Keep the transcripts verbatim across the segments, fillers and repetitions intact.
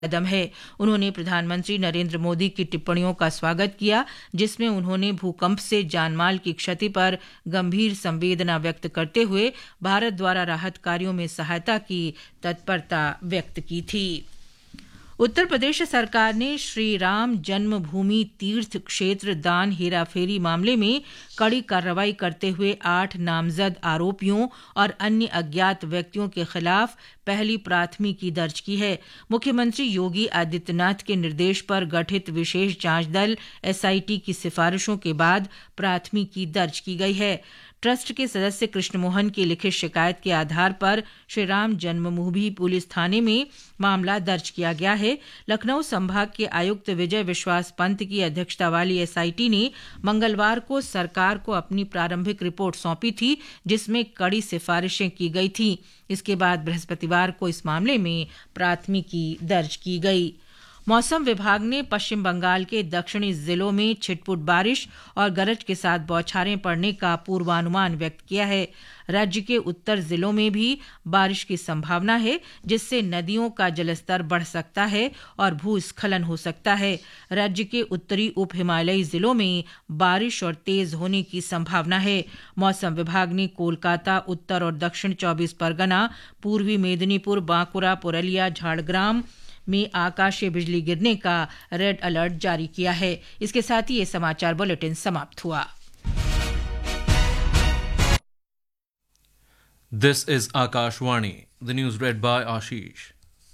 कदम है। उन्होंने प्रधानमंत्री नरेंद्र मोदी की टिप्पणियों का स्वागत किया, जिसमें उन्होंने भूकंप से जानमाल की क्षति पर गंभीर संवेदना व्यक्त करते हुए भारत द्वारा राहत कार्यों में सहायता की तत्परता व्यक्त की थी। उत्तर प्रदेश सरकार ने श्री राम जन्मभूमि तीर्थ क्षेत्र दान हेराफेरी मामले में कड़ी कार्रवाई करते हुए आठ नामजद आरोपियों और अन्य अज्ञात व्यक्तियों के खिलाफ पहली प्राथमिकी दर्ज की है। मुख्यमंत्री योगी आदित्यनाथ के निर्देश पर गठित विशेष जांच दल एसआईटी की सिफारिशों के बाद प्राथमिकी दर्ज की गई है। ट्रस्ट के सदस्य कृष्ण मोहन की लिखित शिकायत के आधार पर श्री राम जन्मभूमि पुलिस थाने में मामला दर्ज किया गया है। लखनऊ संभाग के आयुक्त विजय विश्वास पंत की अध्यक्षता वाली एसआईटी ने मंगलवार को सरकार को अपनी प्रारंभिक रिपोर्ट सौंपी थी, जिसमें कड़ी सिफारिशें की गई थीं। इसके बाद बृहस्पतिवार को इस मामले में प्राथमिकी दर्ज की गई। मौसम विभाग ने पश्चिम बंगाल के दक्षिणी जिलों में छिटपुट बारिश और गरज के साथ बौछारें पड़ने का पूर्वानुमान व्यक्त किया है। राज्य के उत्तर जिलों में भी बारिश की संभावना है, जिससे नदियों का जलस्तर बढ़ सकता है और भूस्खलन हो सकता है। राज्य के उत्तरी उप हिमालयी जिलों में बारिश और तेज होने की संभावना है। मौसम विभाग ने कोलकाता, उत्तर और दक्षिण चौबीस परगना, पूर्वी मेदिनीपुर, बांकुरा, पुरलिया, झाड़ग्राम में आकाशीय बिजली गिरने का रेड अलर्ट जारी किया है। इसके साथ ही ये समाचार बुलेटिन समाप्त हुआ। This is Akashwani. The news read by Ashish.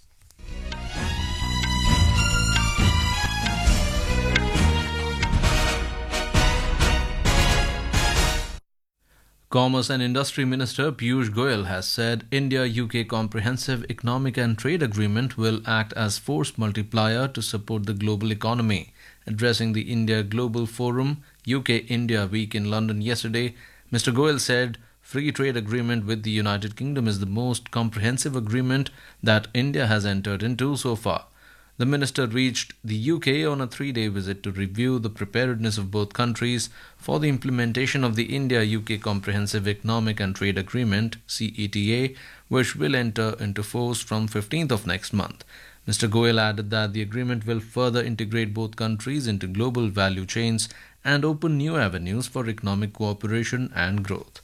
Commerce and Industry Minister Piyush Goyal has said India-U K Comprehensive Economic and Trade Agreement will act as force multiplier to support the global economy. Addressing the India Global Forum U K-India Week in London yesterday, Mister Goyal said free trade agreement with the United Kingdom is the most comprehensive agreement that India has entered into so far. The minister reached the U K on a three-day visit to review the preparedness of both countries for the implementation of the India-U K Comprehensive Economic and Trade Agreement (C E T A), which will enter into force from fifteenth of next month. Mister Goyal added that the agreement will further integrate both countries into global value chains and open new avenues for economic cooperation and growth.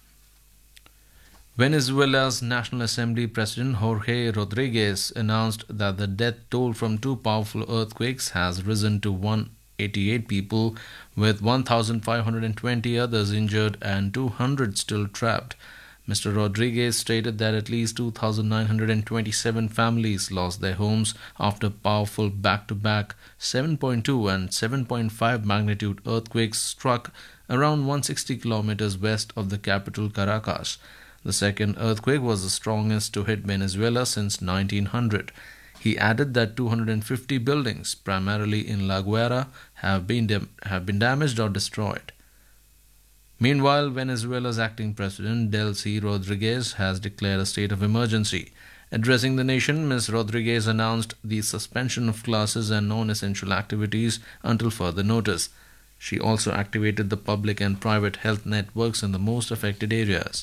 Venezuela's National Assembly President Jorge Rodriguez announced that the death toll from two powerful earthquakes has risen to one hundred eighty-eight people, with one thousand five hundred twenty others injured and two hundred still trapped. Mister Rodriguez stated that at least two thousand nine hundred twenty-seven families lost their homes after powerful back-to-back seven point two and seven point five magnitude earthquakes struck around one hundred sixty kilometers west of the capital Caracas. The second earthquake was the strongest to hit Venezuela since nineteen hundred. He added that two hundred fifty buildings, primarily in La Guaira, have been, dam- have been damaged or destroyed. Meanwhile, Venezuela's acting president, Delcy Rodriguez, has declared a state of emergency. Addressing the nation, Miz Rodriguez announced the suspension of classes and non-essential activities until further notice. She also activated the public and private health networks in the most affected areas.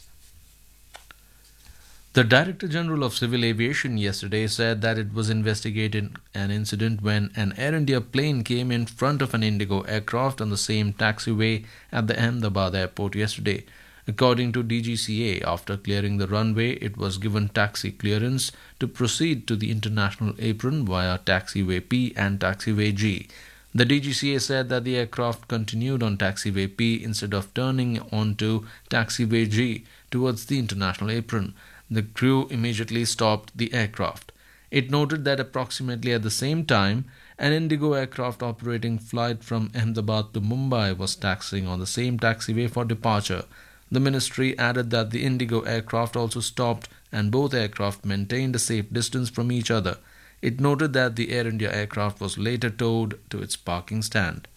The Director General of Civil Aviation yesterday said that it was investigating an incident when an Air India plane came in front of an Indigo aircraft on the same taxiway at the Ahmedabad airport yesterday. According to D G C A, after clearing the runway, it was given taxi clearance to proceed to the International Apron via Taxiway P and Taxiway G. The D G C A said that the aircraft continued on Taxiway P instead of turning onto Taxiway G towards the International Apron. The crew immediately stopped the aircraft. It noted that approximately at the same time, an Indigo aircraft operating flight from Ahmedabad to Mumbai was taxiing on the same taxiway for departure. The ministry added that the Indigo aircraft also stopped and both aircraft maintained a safe distance from each other. It noted that the Air India aircraft was later towed to its parking stand.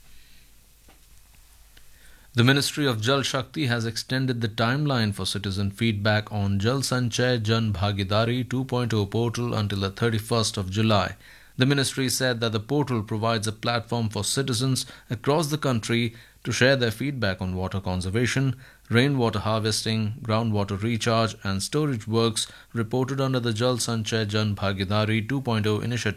The Ministry of Jal Shakti has extended the timeline for citizen feedback on Jal Sanchay Jan Bhagidari two point oh portal until the thirty-first of July. The ministry said that the portal provides a platform for citizens across the country to share their feedback on water conservation, rainwater harvesting, groundwater recharge, and storage works reported under the Jal Sanchay Jan Bhagidari two point oh initiative.